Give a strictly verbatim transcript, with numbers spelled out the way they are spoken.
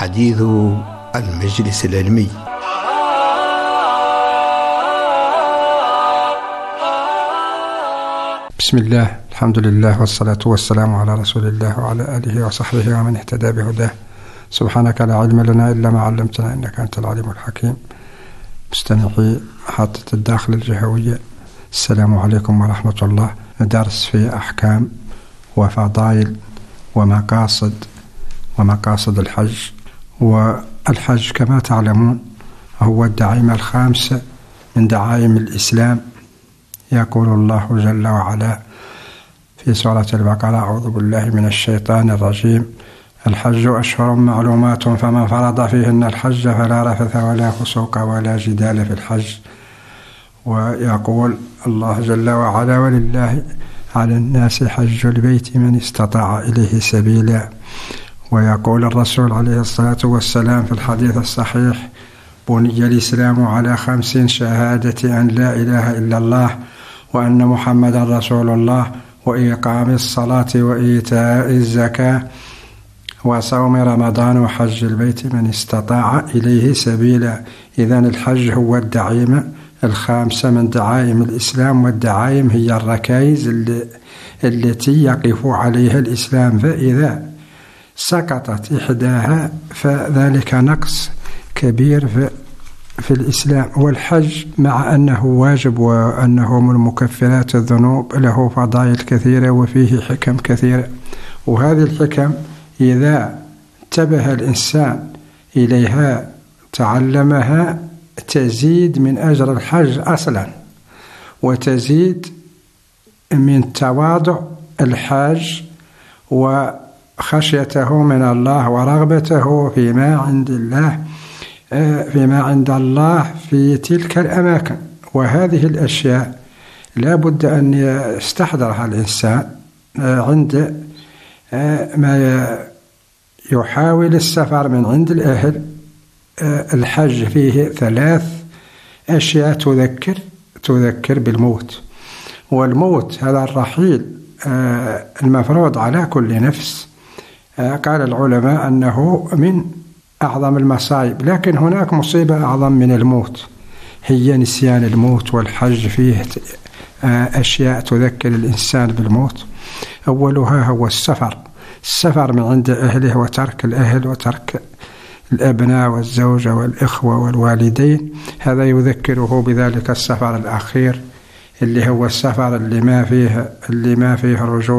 حديث المجلس العلمي. بسم الله، الحمد لله، والصلاة والسلام على رسول الله وعلى آله وصحبه ومن اهتدى بهداه. سبحانك لا علم لنا إلا ما علمتنا إنك أنت العليم الحكيم. مستمعي محطة الداخل الجهوية، السلام عليكم ورحمة الله. درس في أحكام وفضائل ومقاصد ومقاصد الحج. والحج كما تعلمون هو الدعيمة الخامسة من دعائم الإسلام. يقول الله جل وعلا في سورة البقرة: أعوذ بالله من الشيطان الرجيم: الحج أشهر معلومات فمن فرض فيهن الحج فلا رفث ولا فسوق ولا جدال في الحج. ويقول الله جل وعلا: ولله على الناس حج البيت من استطاع إليه سبيلا. ويقول الرسول عليه الصلاة والسلام في الحديث الصحيح: بني الإسلام على خمس: شهادة أن لا إله إلا الله وأن محمدا رسول الله، وإقام الصلاة وإيتاء الزكاة وصوم رمضان وحج البيت من استطاع إليه سبيلا. إذن الحج هو الدعيمة الخامسة من دعائم الإسلام، والدعائم هي الركائز التي يقف عليها الإسلام، فإذا سقطت إحداها فذلك نقص كبير في, في الإسلام. والحج مع أنه واجب وأنه من مكفرات الذنوب له فضائل كثيرة وفيه حكم كثيرة، وهذه الحكم إذا انتبه الإنسان إليها تعلمها تزيد من أجر الحج أصلا، وتزيد من تواضع الحاج وخشيته من الله ورغبته فيما عند الله فيما عند الله في تلك الأماكن. وهذه الأشياء لا بد أن يستحضرها الإنسان عند ما يحاول السفر من عند الأهل. الحج فيه ثلاث أشياء تذكر تذكر بالموت، والموت هذا الرحيل المفروض على كل نفس. قال العلماء أنه من أعظم المصائب، لكن هناك مصيبة أعظم من الموت هي نسيان الموت. والحج فيه أشياء تذكر الإنسان بالموت. أولها هو السفر السفر من عند أهله، وترك الأهل وترك الأبناء والزوجة والإخوة والوالدين. هذا يذكره بذلك السفر الأخير اللي هو السفر اللي ما فيه اللي ما فيه رجوع